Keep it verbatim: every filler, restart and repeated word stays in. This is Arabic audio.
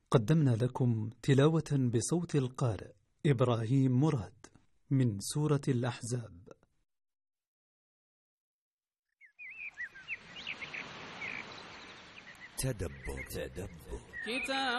قدمنا لكم تلاوة بصوت القارئ إبراهيم مراد من سورة الأحزاب. تدبر تدبر كتاب